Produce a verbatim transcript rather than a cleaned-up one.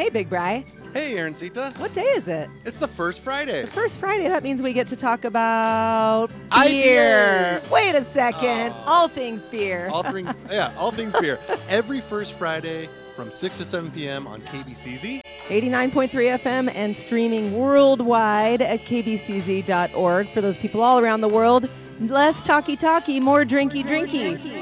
Hey, Big Bri. Hey, Aaroncita. What day is it? It's the first Friday. The first Friday. That means we get to talk about I P beer. As. Wait a second. Oh. All things beer. All things, yeah, all things beer. Every first Friday from six to seven p.m. on K B C Z. eighty-nine point three F M and streaming worldwide at k b c z dot org. For those people all around the world, less talky-talky, more drinky-drinky.